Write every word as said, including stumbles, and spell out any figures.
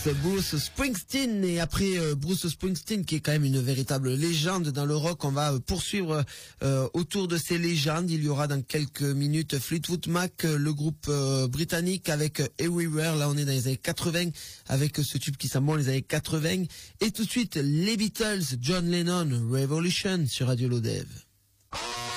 Bruce Springsteen. Et après euh, Bruce Springsteen, qui est quand même une véritable légende dans le rock, on va euh, poursuivre euh, autour de ces légendes. Il y aura dans quelques minutes Fleetwood Mac, euh, le groupe euh, britannique, avec euh, Everywhere. Là, on est dans les années quatre-vingts, avec euh, ce tube qui sent bon les années quatre-vingts. Et tout de suite, les Beatles, John Lennon, Revolution sur Radio Lodève.